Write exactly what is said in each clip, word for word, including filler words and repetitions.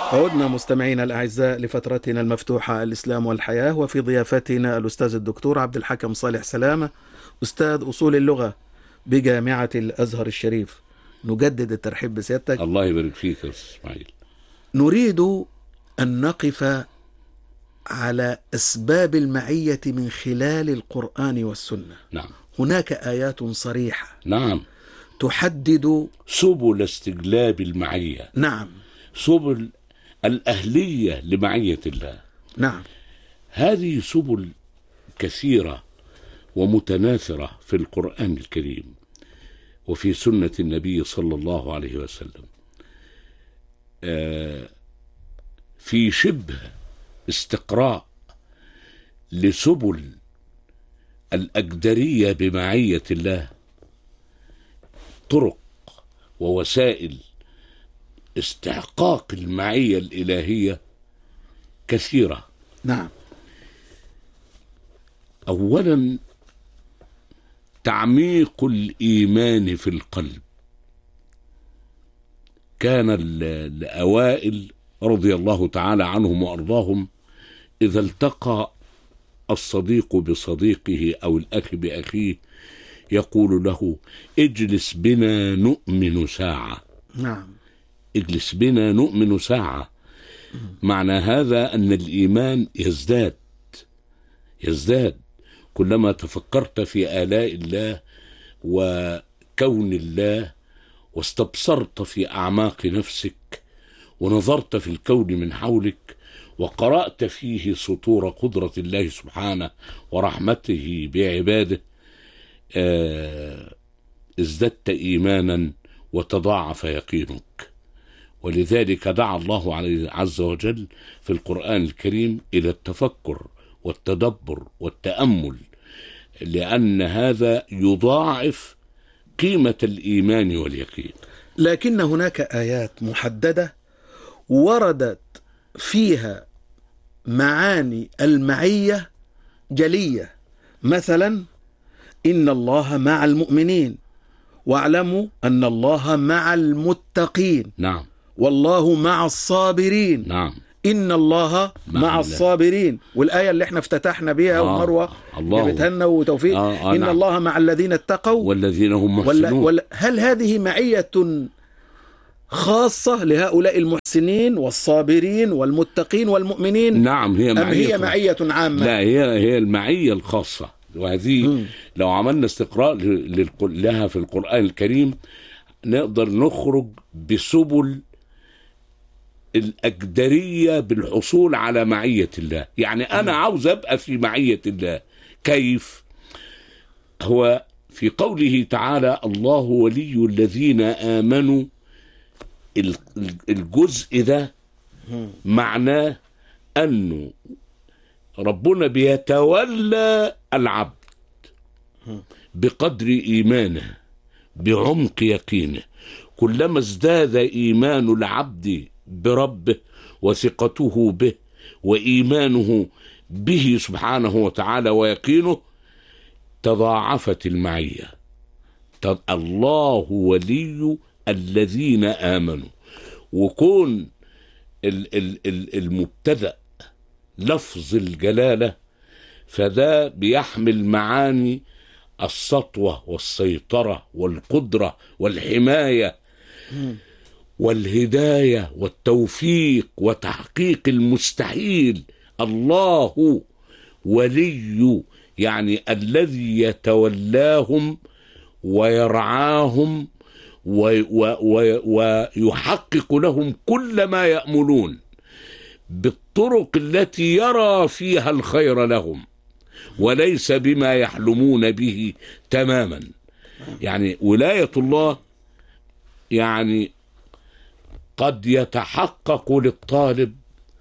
عدنا مستمعينا الأعزاء لفترتنا المفتوحة الإسلام والحياة، وفي ضيافتنا الأستاذ الدكتور عبد الحكم صالح سلامة، أستاذ أصول اللغة بجامعة الأزهر الشريف. نجدد الترحيب بسيادتك. الله يبارك فيك يا أستاذ إسماعيل. نريد أن نقف على أسباب المعية من خلال القرآن والسنة. نعم. هناك آيات صريحة نعم تحدد سبل استجلاب المعية. نعم سبل الأهلية لمعية الله. نعم هذه سبل كثيرة ومتناثرة في القرآن الكريم وفي سنة النبي صلى الله عليه وسلم، في شبه استقراء لسبل الأقدرية بمعية الله، طرق ووسائل استحقاق المعية الإلهية كثيرة. نعم. أولا تعميق الإيمان في القلب. كان الأوائل رضي الله تعالى عنهم وأرضاهم إذا التقى الصديق بصديقه أو الأخ بأخيه يقول له اجلس بنا نؤمن ساعة. نعم. اجلس بنا نؤمن ساعة. معنى هذا أن الإيمان يزداد يزداد كلما تفكرت في آلاء الله وكون الله، واستبصرت في أعماق نفسك، ونظرت في الكون من حولك، وقرأت فيه سطور قدرة الله سبحانه ورحمته بعباده، ازددت إيمانا وتضاعف يقينك. ولذلك دعا الله عز وجل في القرآن الكريم إلى التفكر والتدبر والتأمل، لأن هذا يضاعف قيمة الإيمان واليقين. لكن هناك آيات محددة وردت فيها معاني المعية جلية، مثلا إن الله مع المؤمنين واعلموا أن الله مع المتقين. نعم. والله مع الصابرين. نعم. إن الله مع, مع الصابرين. والآية اللي احنا افتتحنا بها آه. ومروة جابتها وتوفيق آه. آه. إن نعم. الله مع الذين اتقوا والذين هم محسنون. ولا ولا هل هذه معية خاصة لهؤلاء المحسنين والصابرين والمتقين والمؤمنين؟ نعم، هي معية. أم هي معية عامة؟ لا، هي هي المعية الخاصة، وهذه م. لو عملنا استقراء لها في القرآن الكريم نقدر نخرج بسبل الأقدرية بالحصول على معية الله. يعني أنا عاوز أبقى في معية الله. كيف؟ هو في قوله تعالى الله ولي الذين آمنوا، الجزء ده معناه أنه ربنا بيتولى العبد بقدر إيمانه بعمق يقينه. كلما ازداد إيمان العبد بربه وثقته به وإيمانه به سبحانه وتعالى ويقينه تضاعفت المعية. الله ولي الذين آمنوا، وكون المبتدأ لفظ الجلالة فده بيحمل معاني السطوة والسيطرة والقدرة والحماية والهداية والتوفيق وتحقيق المستحيل. الله ولي يعني الذي يتولاهم ويرعاهم ويحقق لهم كل ما يأملون بالطرق التي يرى فيها الخير لهم، وليس بما يحلمون به تماما. يعني ولاية الله يعني قد يتحقق للطالب،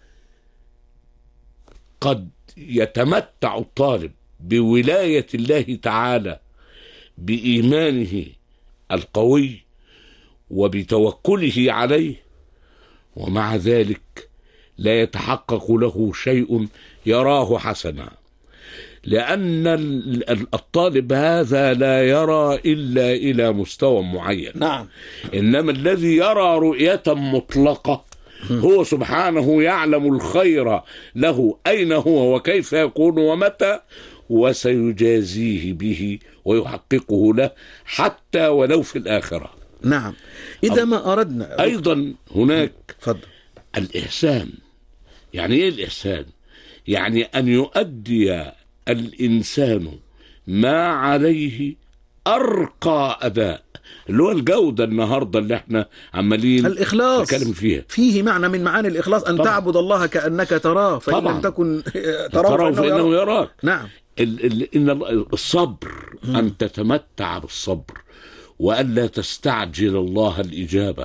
قد يتمتع الطالب بولاية الله تعالى بإيمانه القوي وبتوكله عليه، ومع ذلك لا يتحقق له شيء يراه حسنا، لأن الطالب هذا لا يرى إلا إلى مستوى معين. نعم. إنما الذي يرى رؤية مطلقة هو سبحانه يعلم الخير له أين هو وكيف يكون ومتى، وسيجازيه به ويحققه له حتى ولو في الآخرة. نعم. إذا ما أردنا أيضا هناك فضل. الإحسان. يعني إيه الإحسان؟ يعني أن يؤدي الإنسان ما عليه أرقى أداء، اللي هو الجودة النهاردة اللي احنا عمالين الإخلاص نتكلم فيها. فيه معنى من معاني الإخلاص أن طبعا. تعبد الله كأنك تراه، فإن لم تكن تراه فإنه, فإنه يراك. يراك. نعم. ال ال إن الصبر م. أن تتمتع بالصبر، وألا تستعجل الله الإجابة،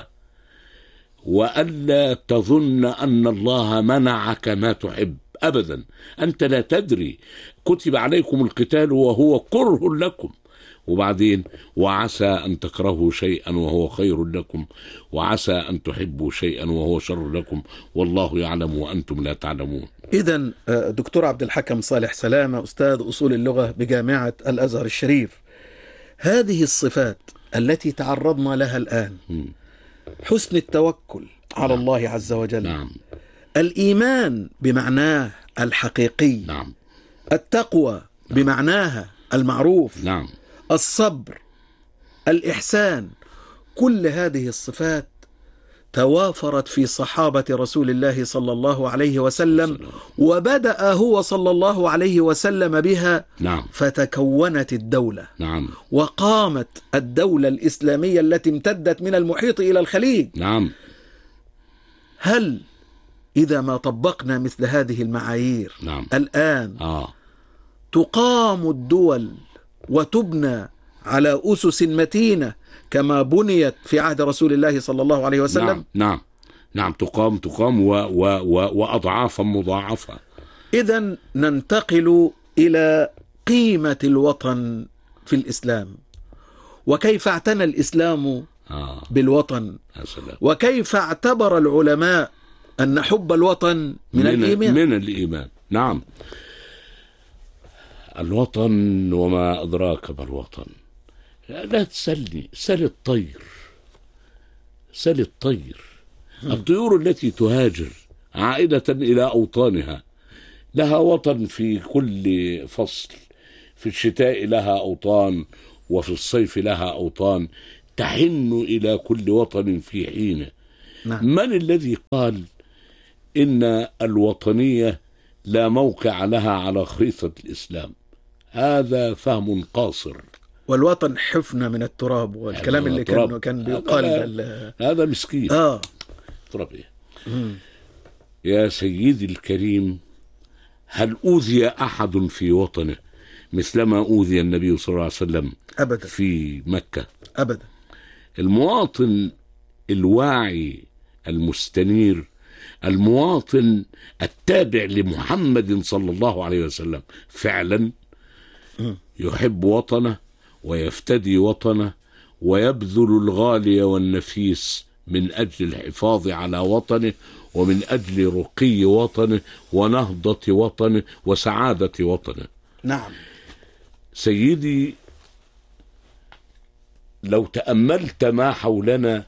وألا تظن أن الله منعك ما تحب أبدا. أنت لا تدري، كتب عليكم القتال وهو كره لكم، وبعدين وعسى أن تكرهوا شيئا وهو خير لكم، وعسى أن تحبوا شيئا وهو شر لكم، والله يعلم وأنتم لا تعلمون. إذن دكتور عبد الحكم صالح سلامة، أستاذ أصول اللغة بجامعة الأزهر الشريف، هذه الصفات التي تعرضنا لها الآن، حسن التوكل على نعم. الله عز وجل، نعم. الإيمان بمعناه الحقيقي، نعم. التقوى نعم. بمعناها المعروف، نعم. الصبر، الإحسان، كل هذه الصفات توافرت في صحابة رسول الله صلى الله عليه وسلم، وبدأ هو صلى الله عليه وسلم بها. نعم. فتكونت الدولة. نعم. وقامت الدولة الإسلامية التي امتدت من المحيط إلى الخليج. نعم. هل إذا ما طبقنا مثل هذه المعايير نعم. الآن آه. تقام الدول وتبنى على أسس متينة كما بنيت في عهد رسول الله صلى الله عليه وسلم؟ نعم. نعم. نعم. تقام تقام و و و وأضعافا مضاعفة. إذن ننتقل إلى قيمة الوطن في الإسلام، وكيف اعتنى الإسلام آه. بالوطن، سلام. وكيف اعتبر العلماء أن حب الوطن من, من الإيمان. من الإيمان. نعم. الوطن وما أدراك ما الوطن. لا تسلني، سل الطير، سل الطير. الطيور التي تهاجر عائدة إلى أوطانها لها وطن في كل فصل، في الشتاء لها أوطان، وفي الصيف لها أوطان، تحن إلى كل وطن في حينه. نعم. من الذي قال إن الوطنية لا موقع لها على خريطة الإسلام؟ هذا فهم قاصر. والوطن حفنة من التراب، والكلام اللي كان كان بيقال هذا, هذا مسكين. آه. تراب إيه؟ يا سيدي الكريم، هل أوذي أحد في وطنه مثلما أوذي النبي صلى الله عليه وسلم أبدا في مكة؟ أبدا. المواطن الواعي المستنير، المواطن التابع لمحمد صلى الله عليه وسلم، فعلا يحب وطنه ويفتدي وطنه ويبذل الغالي والنفيس من أجل الحفاظ على وطنه، ومن أجل رقي وطنه ونهضة وطنه وسعادة وطنه. نعم. سيدي، لو تأملت ما حولنا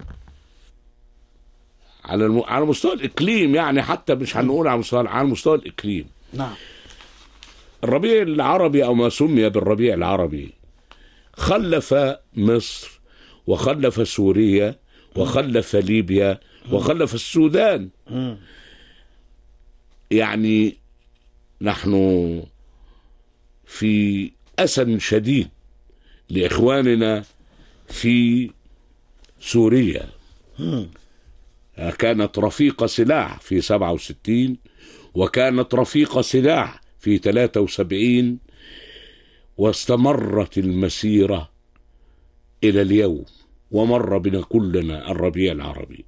على الم... على مستوى الإقليم، يعني حتى مش هنقول على مستوى على مستوى الإقليم. نعم. الربيع العربي أو ما سمي بالربيع العربي خلف مصر، وخلف سوريا، وخلف ليبيا، وخلف السودان. يعني نحن في أسى شديد لإخواننا في سوريا. كانت رفيق سلاح في سبعة وستين، وكانت رفيق سلاح في ثلاثة وسبعين، واستمرت المسيرة إلى اليوم، ومر بنا كلنا الربيع العربي.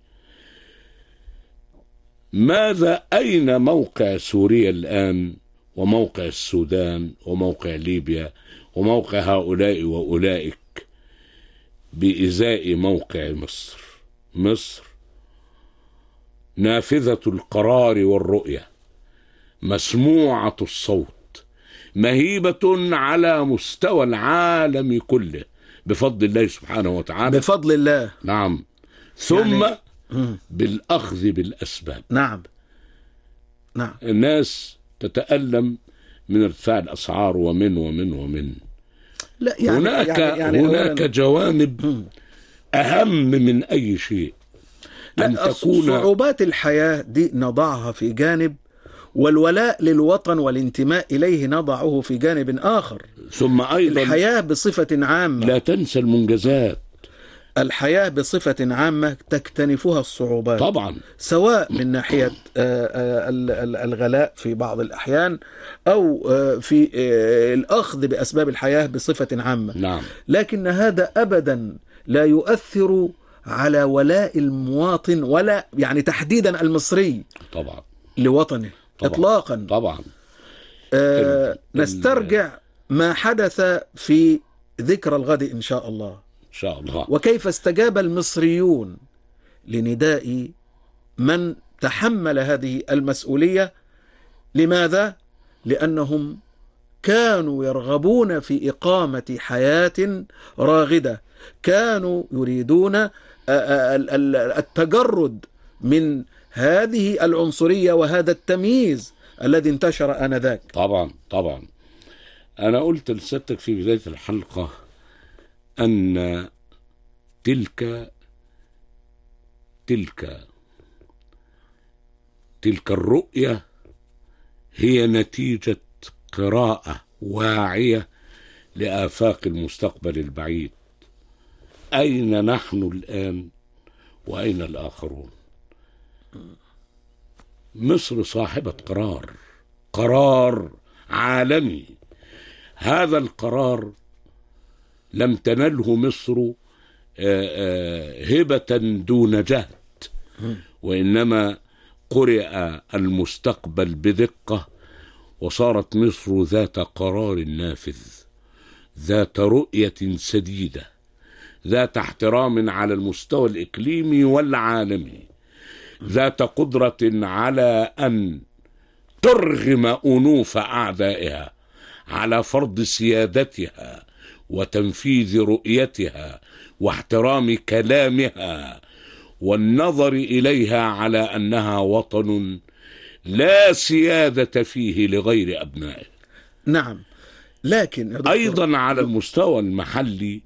ماذا أين موقع سوريا الآن، وموقع السودان، وموقع ليبيا، وموقع هؤلاء وأولئك بإزاء موقع مصر؟ مصر نافذة القرار والرؤية، مسموعة الصوت، مهيبة على مستوى العالم كله بفضل الله سبحانه وتعالى. بفضل الله. نعم. ثم يعني مم. بالأخذ بالأسباب. نعم نعم. الناس تتألم من ارتفاع الأسعار ومن ومن ومن لا يعني هناك يعني يعني هناك أولاً- جوانب مم. أهم من أي شيء. أن لا، تكون صعوبات الحياة دي نضعها في جانب، والولاء للوطن والانتماء إليه نضعه في جانب آخر. ثم أيضا الحياة بصفة عامة لا تنسى المنجزات. الحياة بصفة عامة تكتنفها الصعوبات، طبعا سواء من ناحية آه، آه، ال- ال- الغلاء في بعض الأحيان، أو آه، في آه، الأخذ بأسباب الحياة بصفة عامة. نعم. لكن هذا أبدا لا يؤثر على ولاء المواطن، ولا يعني تحديدا المصري طبعا لوطنه طبعا إطلاقا. طبعا آه ال- نسترجع ما حدث في ذكرى الغد إن شاء الله، إن شاء الله. وكيف استجاب المصريون لنداء من تحمل هذه المسؤولية. لماذا؟ لأنهم كانوا يرغبون في إقامة حياة راغدة، كانوا يريدون التجرد من هذه العنصرية وهذا التمييز الذي انتشر آنذاك. طبعا طبعا. أنا قلت لسيادتك في بداية الحلقة أن تلك تلك تلك الرؤية هي نتيجة قراءة واعية لآفاق المستقبل البعيد. أين نحن الآن وأين الآخرون؟ مصر صاحبة قرار، قرار عالمي. هذا القرار لم تنله مصر هبة دون جهد، وإنما قرئ المستقبل بدقة، وصارت مصر ذات قرار نافذ، ذات رؤية سديدة، ذات احترام على المستوى الإقليمي والعالمي، ذات قدرة على أن ترغم أنوف أعدائها على فرض سيادتها وتنفيذ رؤيتها واحترام كلامها والنظر إليها على أنها وطن لا سيادة فيه لغير أبنائه. نعم. لكن أيضا على المستوى المحلي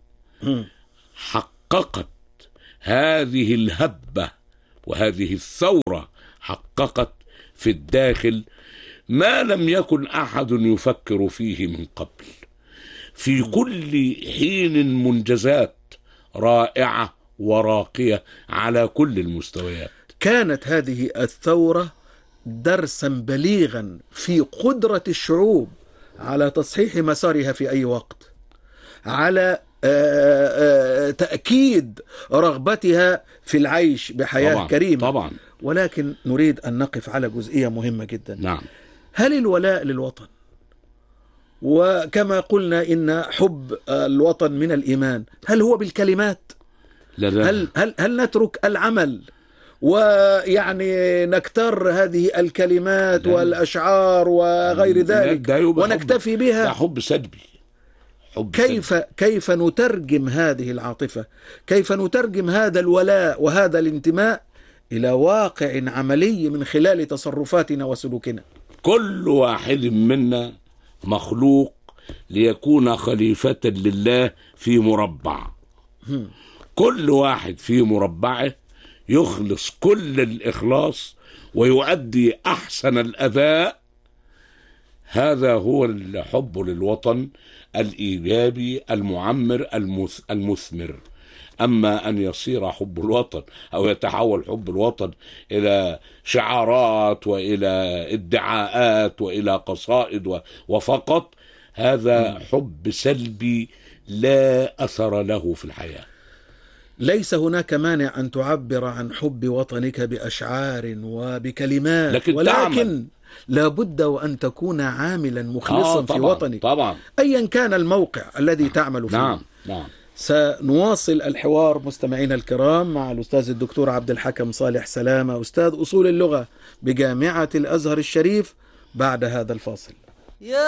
حققت هذه الهبة وهذه الثورة، حققت في الداخل ما لم يكن أحد يفكر فيه من قبل. في كل حين منجزات رائعة وراقية على كل المستويات. كانت هذه الثورة درسا بليغا في قدرة الشعوب على تصحيح مسارها في أي وقت، على تأكيد رغبتها في العيش بحياة طبعا كريمة. طبعا. ولكن نريد أن نقف على جزئية مهمة جدا. نعم. هل الولاء للوطن، وكما قلنا إن حب الوطن من الإيمان، هل هو بالكلمات؟ لا لا. هل, هل, هل نترك العمل ويعني نكتر هذه الكلمات لا. والأشعار وغير ذلك ونكتفي بها؟ لا، حب سلبي. حب كيف سلبي. كيف نترجم هذه العاطفة؟ كيف نترجم هذا الولاء وهذا الانتماء إلى واقع عملي من خلال تصرفاتنا وسلوكنا؟ كل واحد منا مخلوق ليكون خليفة لله في مربع. كل واحد في مربعه يخلص كل الإخلاص ويؤدي أحسن الأداء. هذا هو الحب للوطن الإيجابي المعمر المثمر. أما أن يصير حب الوطن أو يتحول حب الوطن إلى شعارات وإلى ادعاءات وإلى قصائد وفقط، هذا حب سلبي لا أثر له في الحياة. ليس هناك مانع أن تعبر عن حب وطنك بأشعار وبكلمات، لكن, ولكن لابد وأن تكون عاملا مخلصا آه في وطنك طبعا. أيا كان الموقع الذي نعم. تعمل فيه. نعم نعم. سنواصل الحوار مستمعينا الكرام مع الأستاذ الدكتور عبد الحكم صالح سلامة، أستاذ أصول اللغة بجامعة الأزهر الشريف، بعد هذا الفاصل.